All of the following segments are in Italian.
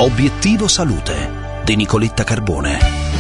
Obiettivo Salute di Nicoletta Carbone.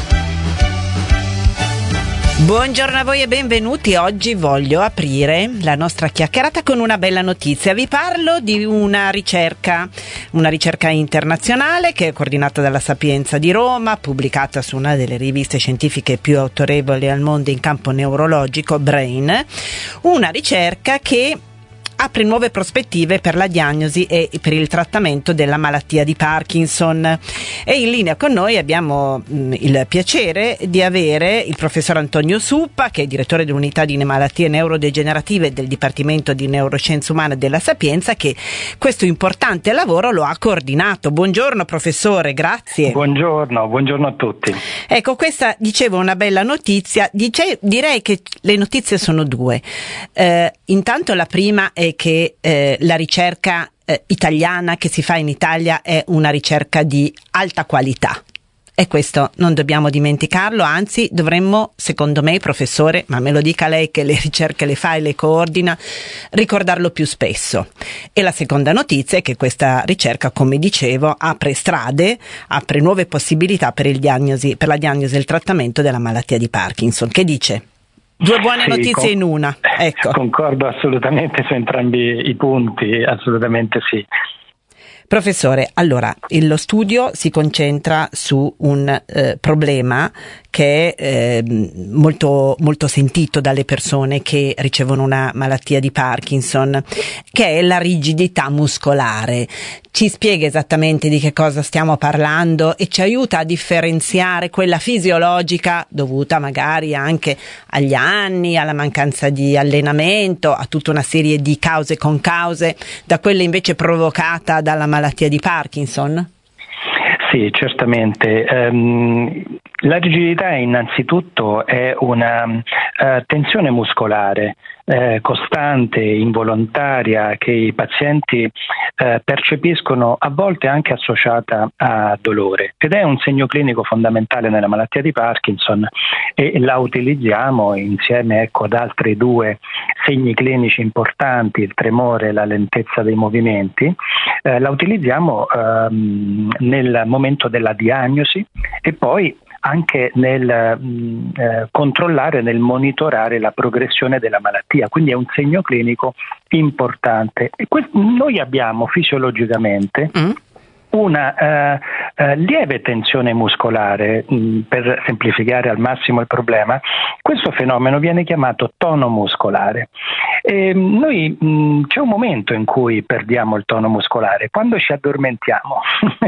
Buongiorno a voi e benvenuti. Oggi voglio aprire la nostra chiacchierata con una bella notizia. Vi parlo di una ricerca internazionale che è coordinata dalla Sapienza di Roma, pubblicata su una delle riviste scientifiche più autorevoli al mondo in campo neurologico, Brain. Una ricerca che apre nuove prospettive per la diagnosi e per il trattamento della malattia di Parkinson. E in linea con noi abbiamo il piacere di avere il professor Antonio Suppa, che è direttore dell'unità di malattie neurodegenerative del Dipartimento di Neuroscienze Umane della Sapienza, che questo importante lavoro lo ha coordinato. Buongiorno professore, grazie. Buongiorno a tutti. Ecco, questa, dicevo, una bella notizia. Direi che le notizie sono due. Intanto la prima è che la ricerca italiana che si fa in Italia è una ricerca di alta qualità, e questo non dobbiamo dimenticarlo, anzi dovremmo, secondo me, professore, ma me lo dica lei che le ricerche le fa e le coordina, ricordarlo più spesso. E la seconda notizia è che questa ricerca, come dicevo, apre strade, apre nuove possibilità per la diagnosi e il trattamento della malattia di Parkinson. Che dice? Due buone notizie in una, ecco. Concordo assolutamente su entrambi i punti, assolutamente sì. Professore, allora, lo studio si concentra su un problema che è molto, molto sentito dalle persone che ricevono una malattia di Parkinson, che è la rigidità muscolare. Ci spiega esattamente di che cosa stiamo parlando e ci aiuta a differenziare quella fisiologica, dovuta magari anche agli anni, alla mancanza di allenamento, a tutta una serie di cause concause, da quella invece provocata dalla malattia di Parkinson? Sì, certamente. La rigidità innanzitutto è una tensione muscolare costante, involontaria, che i pazienti percepiscono, a volte anche associata a dolore, ed è un segno clinico fondamentale nella malattia di Parkinson, e la utilizziamo insieme ad altri due segni clinici importanti, il tremore e la lentezza dei movimenti. La utilizziamo nel momento della diagnosi e poi anche nel controllare, nel monitorare la progressione della malattia, quindi è un segno clinico importante. E noi abbiamo fisiologicamente una lieve tensione muscolare, per semplificare al massimo il problema. Questo fenomeno viene chiamato tono muscolare. Noi c'è un momento in cui perdiamo il tono muscolare, quando ci addormentiamo.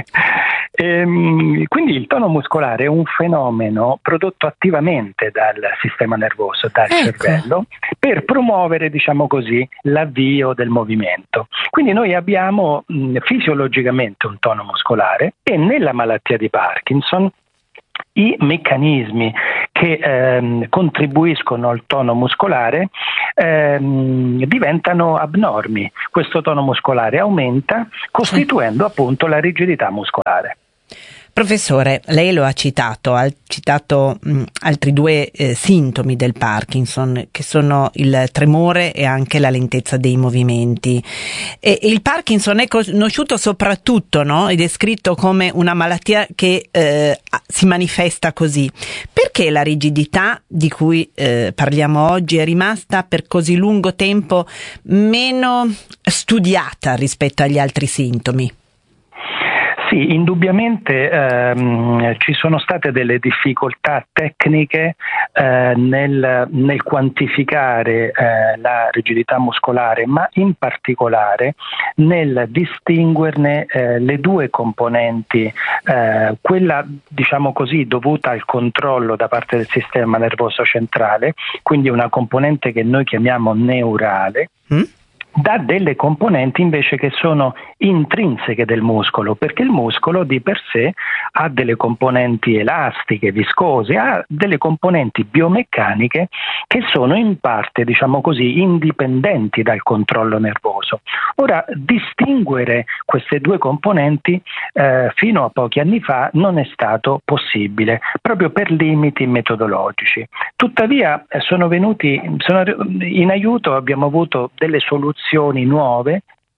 Quindi il tono muscolare è un fenomeno prodotto attivamente dal sistema nervoso, dal cervello, per promuovere, diciamo così, l'avvio del movimento. Quindi noi abbiamo fisiologicamente un tono muscolare, e nella malattia di Parkinson i meccanismi che contribuiscono al tono muscolare diventano abnormi. Questo tono muscolare aumenta, costituendo appunto la rigidità muscolare. Professore, lei lo ha citato, altri due sintomi del Parkinson, che sono il tremore e anche la lentezza dei movimenti. E il Parkinson è conosciuto soprattutto, no? È descritto come una malattia che si manifesta così. Perché la rigidità di cui parliamo oggi è rimasta per così lungo tempo meno studiata rispetto agli altri sintomi? Sì, indubbiamente ci sono state delle difficoltà tecniche nel quantificare la rigidità muscolare, ma in particolare nel distinguerne le due componenti, quella, diciamo così, dovuta al controllo da parte del sistema nervoso centrale, quindi una componente che noi chiamiamo neurale, da delle componenti invece che sono intrinseche del muscolo, perché il muscolo di per sé ha delle componenti elastiche, viscose, ha delle componenti biomeccaniche che sono in parte, diciamo così, indipendenti dal controllo nervoso. Ora, distinguere queste due componenti fino a pochi anni fa non è stato possibile, proprio per limiti metodologici. Tuttavia sono in aiuto, abbiamo avuto delle soluzioni nuove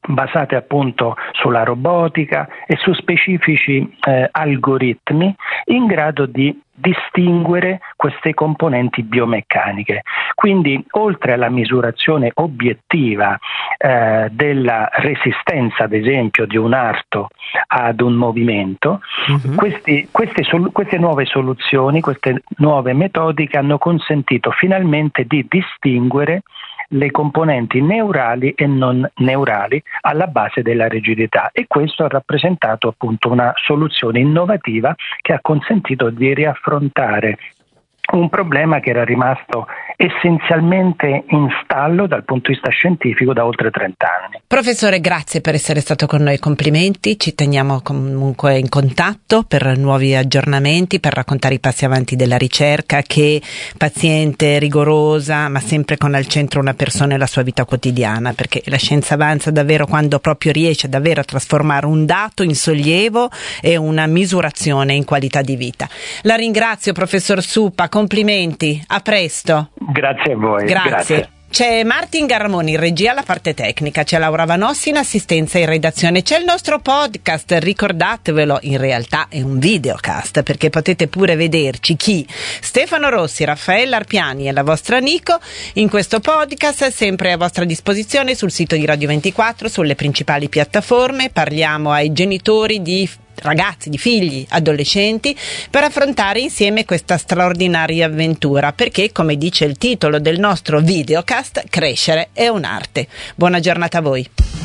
basate appunto sulla robotica e su specifici algoritmi in grado di distinguere queste componenti biomeccaniche. Quindi, oltre alla misurazione obiettiva della resistenza, ad esempio, di un arto ad un movimento, queste nuove soluzioni, queste nuove metodiche hanno consentito finalmente di distinguere le componenti neurali e non neurali alla base della rigidità, e questo ha rappresentato appunto una soluzione innovativa che ha consentito di riaffrontare un problema che era rimasto essenzialmente in stallo dal punto di vista scientifico da oltre 30 anni. Professore, grazie per essere stato con noi, complimenti, ci teniamo comunque in contatto per nuovi aggiornamenti, per raccontare i passi avanti della ricerca che paziente, rigorosa, ma sempre con al centro una persona e la sua vita quotidiana, perché la scienza avanza davvero quando proprio riesce davvero a trasformare un dato in sollievo e una misurazione in qualità di vita. La ringrazio, professor Suppa, complimenti, a presto. Grazie a voi. Grazie. C'è Martin Garramoni in regia alla parte tecnica, c'è Laura Vanossi in assistenza e in redazione, c'è il nostro podcast, ricordatevelo, in realtà è un videocast perché potete pure vederci chi? Stefano Rossi, Raffaella Arpiani e la vostra Nico in questo podcast, sempre a vostra disposizione sul sito di Radio 24, sulle principali piattaforme. Parliamo ai genitori di ragazzi, di figli, adolescenti, per affrontare insieme questa straordinaria avventura, perché, come dice il titolo del nostro videocast, crescere è un'arte. Buona giornata a voi.